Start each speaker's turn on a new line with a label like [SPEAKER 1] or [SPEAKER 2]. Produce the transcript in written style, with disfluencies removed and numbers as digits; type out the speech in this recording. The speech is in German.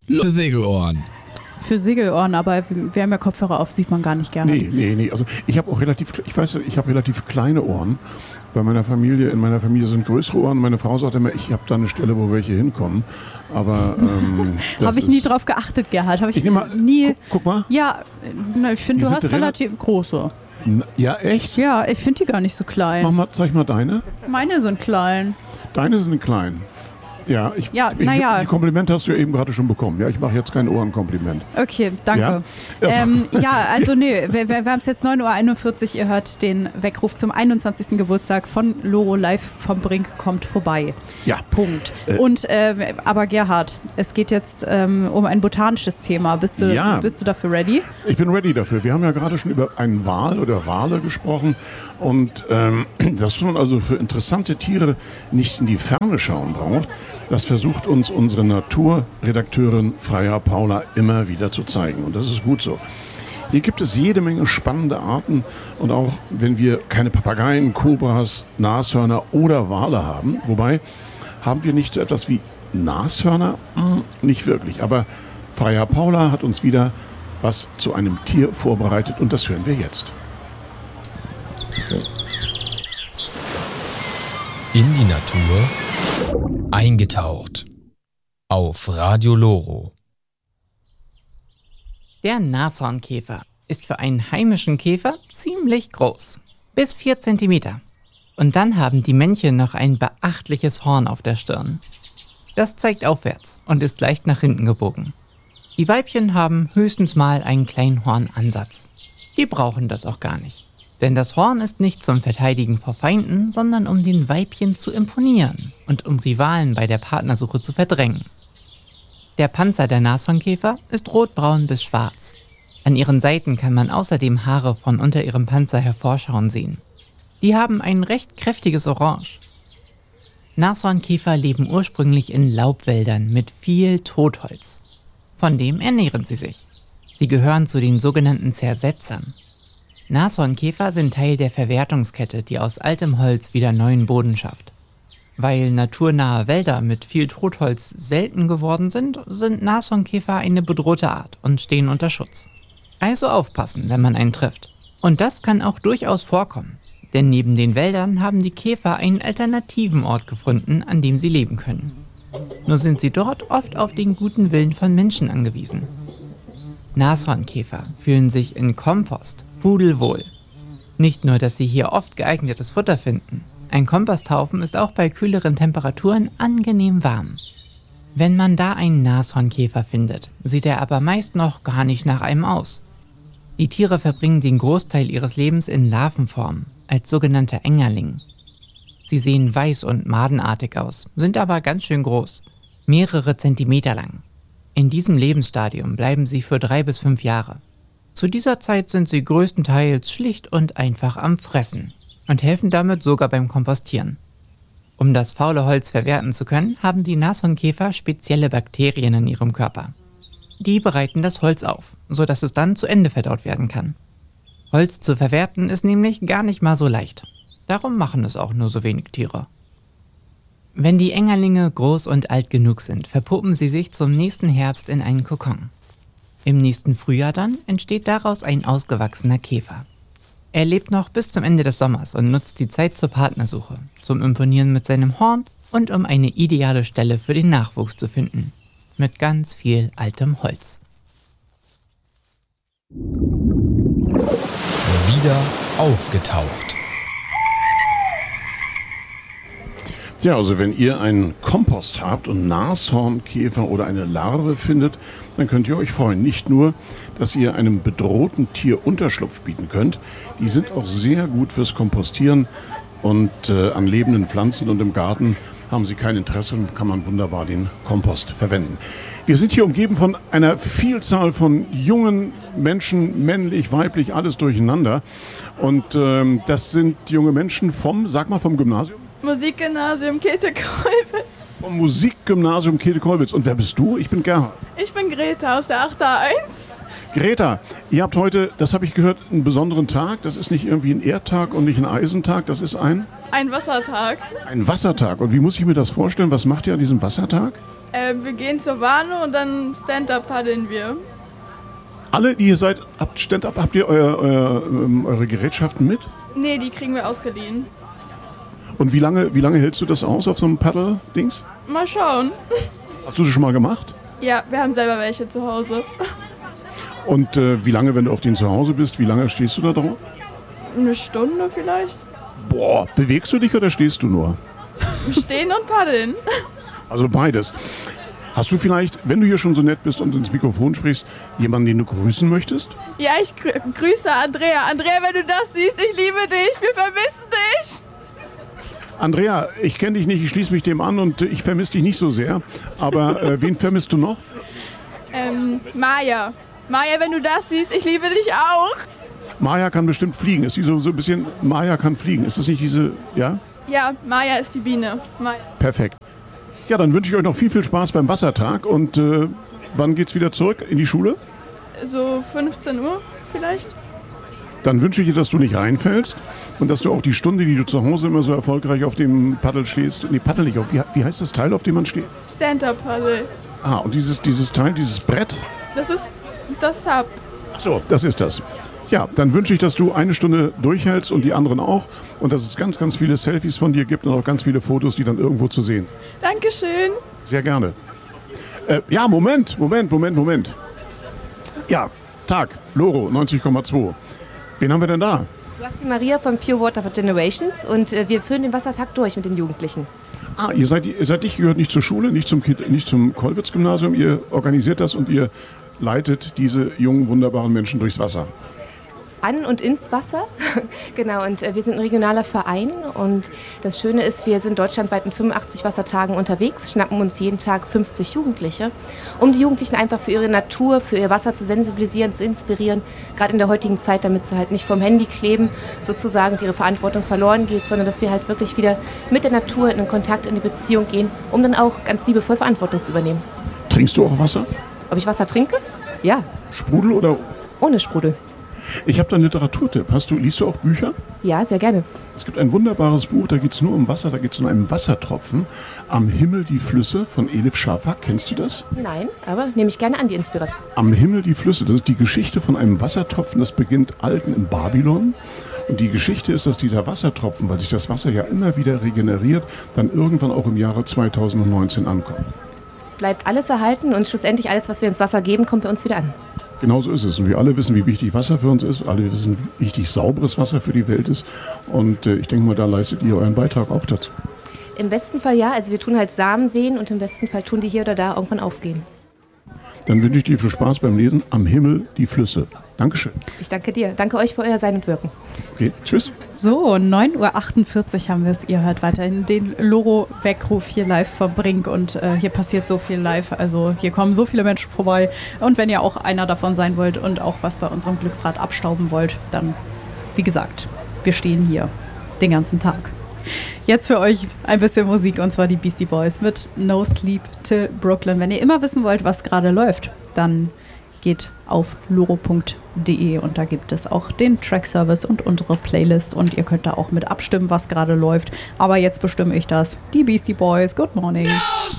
[SPEAKER 1] Für Segelohren.
[SPEAKER 2] Für Segelohren, aber wir haben ja Kopfhörer auf, sieht man gar nicht gerne.
[SPEAKER 3] Nee. Also ich habe relativ kleine Ohren. In meiner Familie sind größere Ohren. Meine Frau sagt immer, ich habe da eine Stelle, wo welche hinkommen. Aber
[SPEAKER 2] habe ich nie drauf geachtet, Gerhard.
[SPEAKER 3] Ich nehme mal,
[SPEAKER 2] nie.
[SPEAKER 3] Guck mal.
[SPEAKER 2] Ja, ich finde, du hast relativ große.
[SPEAKER 3] Ja, echt?
[SPEAKER 2] Ja, ich finde die gar nicht so klein.
[SPEAKER 3] Zeig mal deine.
[SPEAKER 2] Meine sind klein.
[SPEAKER 3] Deine sind klein. Ja, die Komplimente hast du ja eben gerade schon bekommen. Ja, ich mache jetzt kein Ohrenkompliment.
[SPEAKER 2] Okay, danke. Ja, also nee, wir haben es jetzt 9:41 Uhr. Ihr hört den Weckruf zum 21. Geburtstag von Loro live vom Brink kommt vorbei.
[SPEAKER 3] Ja.
[SPEAKER 2] Punkt. Aber Gerhard, es geht jetzt um ein botanisches Thema. Bist du dafür ready?
[SPEAKER 3] Ich bin ready dafür. Wir haben ja gerade schon über einen Wal oder Wale gesprochen. Und dass man also für interessante Tiere nicht in die Ferne schauen braucht, das versucht uns unsere Naturredakteurin Freya Paula immer wieder zu zeigen. Und das ist gut so. Hier gibt es jede Menge spannende Arten. Und auch wenn wir keine Papageien, Kobras, Nashörner oder Wale haben, wobei haben wir nicht so etwas wie Nashörner? Nicht wirklich. Aber Freya Paula hat uns wieder was zu einem Tier vorbereitet und das hören wir jetzt.
[SPEAKER 1] In die Natur eingetaucht. Auf Radio Loro.
[SPEAKER 4] Der Nashornkäfer ist für einen heimischen Käfer ziemlich groß. Bis 4 Zentimeter. Und dann haben die Männchen noch ein beachtliches Horn auf der Stirn. Das zeigt aufwärts und ist leicht nach hinten gebogen. Die Weibchen haben höchstens mal einen kleinen Hornansatz. Die brauchen das auch gar nicht. Denn das Horn ist nicht zum Verteidigen vor Feinden, sondern um den Weibchen zu imponieren und um Rivalen bei der Partnersuche zu verdrängen. Der Panzer der Nashornkäfer ist rotbraun bis schwarz. An ihren Seiten kann man außerdem Haare von unter ihrem Panzer hervorschauen sehen. Die haben ein recht kräftiges Orange. Nashornkäfer leben ursprünglich in Laubwäldern mit viel Totholz. Von dem ernähren sie sich. Sie gehören zu den sogenannten Zersetzern. Nashornkäfer sind Teil der Verwertungskette, die aus altem Holz wieder neuen Boden schafft. Weil naturnahe Wälder mit viel Totholz selten geworden sind, sind Nashornkäfer eine bedrohte Art und stehen unter Schutz. Also aufpassen, wenn man einen trifft. Und das kann auch durchaus vorkommen, denn neben den Wäldern haben die Käfer einen alternativen Ort gefunden, an dem sie leben können. Nur sind sie dort oft auf den guten Willen von Menschen angewiesen. Nashornkäfer fühlen sich in Kompost pudelwohl. Nicht nur, dass sie hier oft geeignetes Futter finden. Ein Komposthaufen ist auch bei kühleren Temperaturen angenehm warm. Wenn man da einen Nashornkäfer findet, sieht er aber meist noch gar nicht nach einem aus. Die Tiere verbringen den Großteil ihres Lebens in Larvenform, als sogenannte Engerling. Sie sehen weiß und madenartig aus, sind aber ganz schön groß, mehrere Zentimeter lang. In diesem Lebensstadium bleiben sie für 3 bis 5 Jahre. Zu dieser Zeit sind sie größtenteils schlicht und einfach am Fressen und helfen damit sogar beim Kompostieren. Um das faule Holz verwerten zu können, haben die Nashornkäfer spezielle Bakterien in ihrem Körper. Die bereiten das Holz auf, sodass es dann zu Ende verdaut werden kann. Holz zu verwerten ist nämlich gar nicht mal so leicht. Darum machen es auch nur so wenig Tiere. Wenn die Engerlinge groß und alt genug sind, verpuppen sie sich zum nächsten Herbst in einen Kokon. Im nächsten Frühjahr dann entsteht daraus ein ausgewachsener Käfer. Er lebt noch bis zum Ende des Sommers und nutzt die Zeit zur Partnersuche, zum Imponieren mit seinem Horn und um eine ideale Stelle für den Nachwuchs zu finden. Mit ganz viel altem Holz.
[SPEAKER 1] Wieder aufgetaucht.
[SPEAKER 3] Ja, also wenn ihr einen Kompost habt und Nashornkäfer oder eine Larve findet, dann könnt ihr euch freuen. Nicht nur, dass ihr einem bedrohten Tier Unterschlupf bieten könnt, die sind auch sehr gut fürs Kompostieren und an lebenden Pflanzen und im Garten haben sie kein Interesse und kann man wunderbar den Kompost verwenden. Wir sind hier umgeben von einer Vielzahl von jungen Menschen, männlich, weiblich, alles durcheinander. Und das sind junge Menschen vom Gymnasium?
[SPEAKER 5] Musikgymnasium Käthe-Kollwitz.
[SPEAKER 3] Vom Musikgymnasium Käthe-Kollwitz. Und wer bist du? Ich bin Gerhard.
[SPEAKER 5] Ich bin Greta aus der 8a1.
[SPEAKER 3] Greta, ihr habt heute, das habe ich gehört, einen besonderen Tag. Das ist nicht irgendwie ein Erdtag und nicht ein Eisentag, das ist ein
[SPEAKER 5] Wassertag.
[SPEAKER 3] Ein Wassertag. Und wie muss ich mir das vorstellen? Was macht ihr an diesem Wassertag?
[SPEAKER 5] Wir gehen zur Warne und dann Stand-up paddeln wir.
[SPEAKER 3] Alle, die ihr seid, habt Stand-up, habt ihr eure Gerätschaften mit?
[SPEAKER 5] Nee, die kriegen wir ausgeliehen.
[SPEAKER 3] Und wie lange hältst du das aus auf so einem Paddel-Dings?
[SPEAKER 5] Mal schauen.
[SPEAKER 3] Hast du das schon mal gemacht?
[SPEAKER 5] Ja, wir haben selber welche zu Hause.
[SPEAKER 3] Und wie lange, wenn du auf denen zu Hause bist, wie lange stehst du da drauf?
[SPEAKER 5] Eine Stunde vielleicht.
[SPEAKER 3] Boah, bewegst du dich oder stehst du nur?
[SPEAKER 5] Stehen und paddeln.
[SPEAKER 3] Also beides. Hast du vielleicht, wenn du hier schon so nett bist und ins Mikrofon sprichst, jemanden, den du grüßen möchtest?
[SPEAKER 5] Ja, ich grüße Andrea. Andrea, wenn du das siehst, ich liebe dich. Wir vermissen dich.
[SPEAKER 3] Andrea, ich kenne dich nicht, ich schließe mich dem an und ich vermisse dich nicht so sehr. Aber wen vermisst du noch?
[SPEAKER 5] Maja. Maja, wenn du das siehst, ich liebe dich auch.
[SPEAKER 3] Maja kann bestimmt fliegen. Ist die so ein bisschen, Maja kann fliegen. Ist das nicht diese, ja?
[SPEAKER 5] Ja, Maja ist die Biene. Maja.
[SPEAKER 3] Perfekt. Ja, dann wünsche ich euch noch viel Spaß beim Wassertag. Und wann geht's wieder zurück in die Schule?
[SPEAKER 5] So 15 Uhr vielleicht.
[SPEAKER 3] Dann wünsche ich dir, dass du nicht reinfällst und dass du auch die Stunde, die du zu Hause immer so erfolgreich auf dem Paddel stehst, nee, Paddel nicht auf, wie heißt das Teil, auf dem man steht?
[SPEAKER 5] Stand-up-Paddle.
[SPEAKER 3] Ah, und dieses Teil, dieses Brett?
[SPEAKER 5] Das ist das Sub.
[SPEAKER 3] Ach so, das ist das. Ja, dann wünsche ich, dass du eine Stunde durchhältst und die anderen auch und dass es ganz, ganz viele Selfies von dir gibt und auch ganz viele Fotos, die dann irgendwo zu sehen.
[SPEAKER 5] Dankeschön.
[SPEAKER 3] Sehr gerne. Ja, Moment. Ja, Tag, Loro, 90,2. Wen haben wir denn da?
[SPEAKER 6] Du hast die Maria von Pure Water for Generations und wir führen den Wassertag durch mit den Jugendlichen.
[SPEAKER 3] Ah, ihr gehört nicht zur Schule, nicht zum Kollwitz-Gymnasium, ihr organisiert das und ihr leitet diese jungen, wunderbaren Menschen durchs Wasser.
[SPEAKER 6] An und ins Wasser. Genau, und wir sind ein regionaler Verein und das Schöne ist, wir sind deutschlandweit in 85 Wassertagen unterwegs, schnappen uns jeden Tag 50 Jugendliche, um die Jugendlichen einfach für ihre Natur, für ihr Wasser zu sensibilisieren, zu inspirieren, gerade in der heutigen Zeit, damit sie halt nicht vom Handy kleben, sozusagen, ihre Verantwortung verloren geht, sondern dass wir halt wirklich wieder mit der Natur in den Kontakt, in die Beziehung gehen, um dann auch ganz liebevoll Verantwortung zu übernehmen.
[SPEAKER 3] Trinkst du auch Wasser?
[SPEAKER 6] Ob ich Wasser trinke? Ja.
[SPEAKER 3] Sprudel oder?
[SPEAKER 6] Ohne Sprudel.
[SPEAKER 3] Ich habe da einen Literaturtipp. Liest du auch Bücher?
[SPEAKER 6] Ja, sehr gerne.
[SPEAKER 3] Es gibt ein wunderbares Buch, da geht es nur um Wasser, da geht es um einen Wassertropfen. Am Himmel die Flüsse von Elif Shafak. Kennst du das?
[SPEAKER 6] Nein, aber nehme ich gerne an, die Inspiration.
[SPEAKER 3] Am Himmel die Flüsse, das ist die Geschichte von einem Wassertropfen, das beginnt alten in Babylon. Und die Geschichte ist, dass dieser Wassertropfen, weil sich das Wasser ja immer wieder regeneriert, dann irgendwann auch im Jahre 2019 ankommt.
[SPEAKER 6] Es bleibt alles erhalten und schlussendlich alles, was wir ins Wasser geben, kommt bei uns wieder an.
[SPEAKER 3] Genauso ist es. Und wir alle wissen, wie wichtig Wasser für uns ist. Alle wissen, wie wichtig sauberes Wasser für die Welt ist. Und ich denke mal, da leistet ihr euren Beitrag auch dazu.
[SPEAKER 6] Im besten Fall ja. Also wir tun halt Samen sehen und im besten Fall tun die hier oder da irgendwann aufgehen.
[SPEAKER 3] Dann wünsche ich dir viel Spaß beim Lesen. Am Himmel die Flüsse. Dankeschön.
[SPEAKER 6] Ich danke dir. Danke euch für euer Sein und Wirken.
[SPEAKER 3] Okay, tschüss.
[SPEAKER 2] So, 9.48 Uhr haben wir es. Ihr hört weiterhin den Loro-Weckruf hier live vom Brink und hier passiert so viel live. Also hier kommen so viele Menschen vorbei. Und wenn ihr auch einer davon sein wollt und auch was bei unserem Glücksrad abstauben wollt, dann, wie gesagt, wir stehen hier den ganzen Tag. Jetzt für euch ein bisschen Musik und zwar die Beastie Boys mit No Sleep Till Brooklyn. Wenn ihr immer wissen wollt, was gerade läuft, dann geht auf loro.de und da gibt es auch den Track-Service und unsere Playlist und ihr könnt da auch mit abstimmen, was gerade läuft. Aber jetzt bestimme ich das. Die Beastie Boys, good morning.
[SPEAKER 1] No